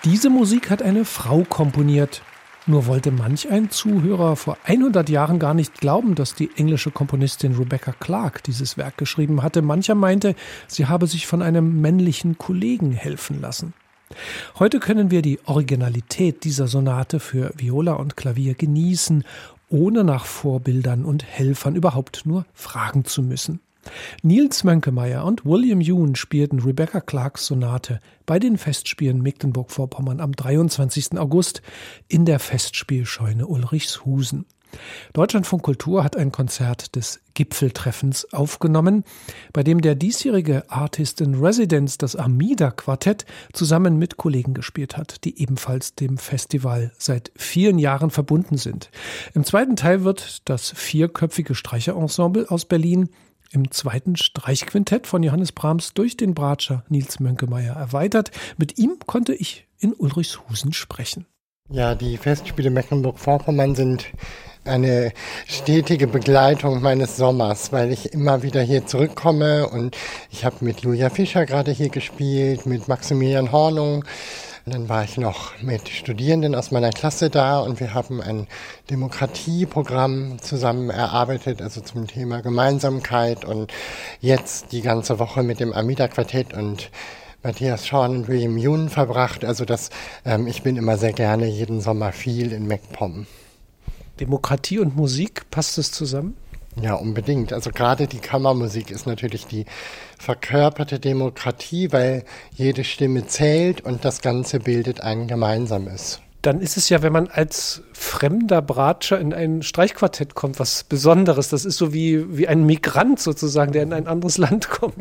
Diese Musik hat eine Frau komponiert. Nur wollte manch ein Zuhörer vor 100 Jahren gar nicht glauben, dass die englische Komponistin Rebecca Clark dieses Werk geschrieben hatte. Mancher meinte, sie habe sich von einem männlichen Kollegen helfen lassen. Heute können wir die Originalität dieser Sonate für Viola und Klavier genießen, ohne nach Vorbildern und Helfern überhaupt nur fragen zu müssen. Nils Mönkemeyer und William Yoon spielten Rebecca Clarks Sonate bei den Festspielen Mecklenburg-Vorpommern am 23. August in der Festspielscheune Ulrichshusen. Deutschlandfunk Kultur hat ein Konzert des Gipfeltreffens aufgenommen, bei dem der diesjährige Artist in Residence, das Amida-Quartett, zusammen mit Kollegen gespielt hat, die ebenfalls dem Festival seit vielen Jahren verbunden sind. Im zweiten Teil wird das 4-köpfige Streicherensemble aus Berlin im zweiten Streichquintett von Johannes Brahms durch den Bratscher Nils Mönkemeyer erweitert. Mit ihm konnte ich in Ulrichshusen sprechen. Ja, die Festspiele Mecklenburg-Vorpommern sind eine stetige Begleitung meines Sommers, weil ich immer wieder hier zurückkomme und ich habe mit Julia Fischer gerade hier gespielt, mit Maximilian Hornung. Und dann war ich noch mit Studierenden aus meiner Klasse da und wir haben ein Demokratieprogramm zusammen erarbeitet, also zum Thema Gemeinsamkeit, und jetzt die ganze Woche mit dem Amida-Quartett und Matthias Schorn und William Yoon verbracht. Also ich bin immer sehr gerne jeden Sommer viel in MacPom. Demokratie und Musik, passt es zusammen? Ja, unbedingt. Also gerade die Kammermusik ist natürlich die verkörperte Demokratie, weil jede Stimme zählt und das Ganze bildet ein gemeinsames. Dann ist es ja, wenn man als fremder Bratscher in ein Streichquartett kommt, was Besonderes. Das ist so wie ein Migrant sozusagen, der in ein anderes Land kommt.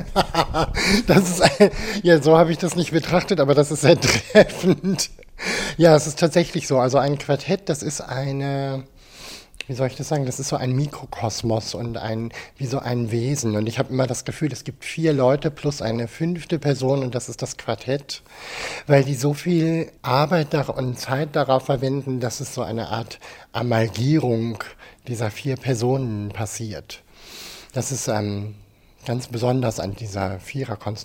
Ja, so habe ich das nicht betrachtet, aber das ist sehr treffend. Ja, es ist tatsächlich so. Also ein Quartett, das ist wie soll ich das sagen, das ist so ein Mikrokosmos und wie so ein Wesen. Und ich habe immer das Gefühl, es gibt 4 Leute plus eine 5. Person und das ist das Quartett, weil die so viel Arbeit und Zeit darauf verwenden, dass es so eine Art Amalgierung dieser 4 Personen passiert. Das ist ganz besonders an dieser Viererkonstellation.